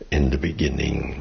in the beginning.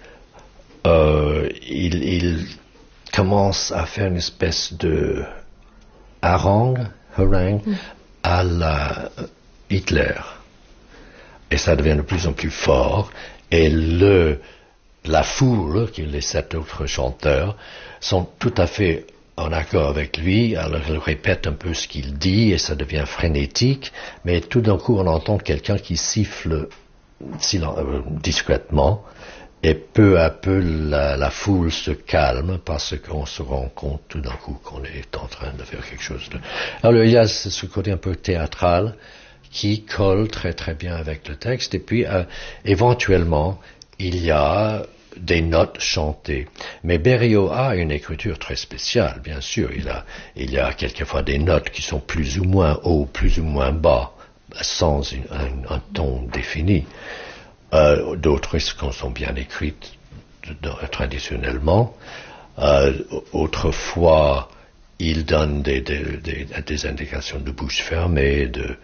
Il commence à faire une espèce de harangue à la Hitler. Et ça devient de plus en plus fort. Et la foule, les 7 autres chanteurs, sont tout à fait en accord avec lui. Alors il répète un peu ce qu'il dit et ça devient frénétique. Mais tout d'un coup, on entend quelqu'un qui siffle discrètement. Et peu à peu, la foule se calme parce qu'on se rend compte tout d'un coup qu'on est en train de faire quelque chose de... Alors il y a ce côté un peu théâtral qui colle très très bien avec le texte. Et puis, éventuellement, il y a des notes chantées. Mais Berio a une écriture très spéciale, bien sûr. Il y a quelquefois des notes qui sont plus ou moins haut, plus ou moins bas, sans un ton défini. D'autres sont bien écrites traditionnellement. Autrefois, il donne des indications de bouche fermée, de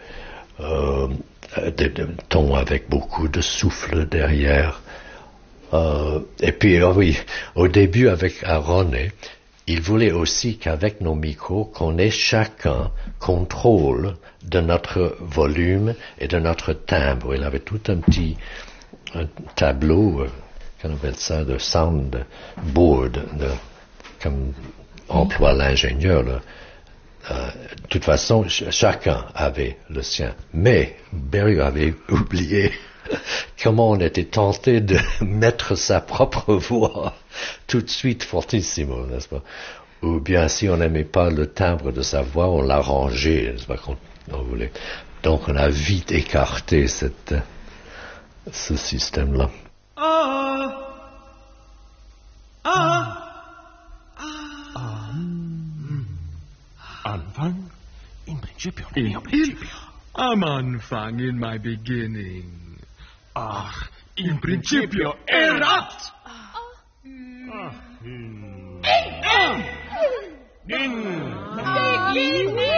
tons avec beaucoup de souffle derrière. Et puis, oui, au début avec Aronne, il voulait aussi qu'avec nos micros, qu'on ait chacun contrôle de notre volume et de notre timbre. Il avait tout un tableau, qu'on appelle ça, de soundboard, comme emploie l'ingénieur. De toute façon, chacun avait le sien. Mais Berio avait oublié comment on était tenté de mettre sa propre voix tout de suite fortissimo, n'est-ce pas? Ou bien si on n'aimait pas le timbre de sa voix, on l'arrangeait, n'est-ce pas, quand on voulait. Donc on a vite écarté ce système-là. Anfang? In principio, am Anfang, in my beginning. Ach, in principio erat! Beginning!